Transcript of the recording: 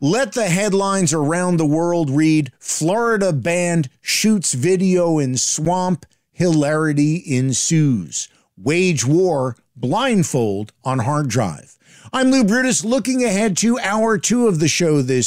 Let the headlines around the world read, Florida band shoots video in swamp, hilarity ensues. Wage war, blindfold on hard drive. I'm Lou Brutus, looking ahead to hour 2 of the show this